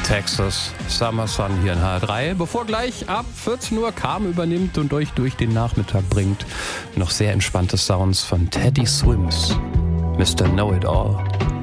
Texas, Summer Sun hier in HR3. Bevor gleich ab 14 Uhr Carmen übernimmt und euch durch den Nachmittag bringt, noch sehr entspannte Sounds von Teddy Swims, Mr. Know-It-All.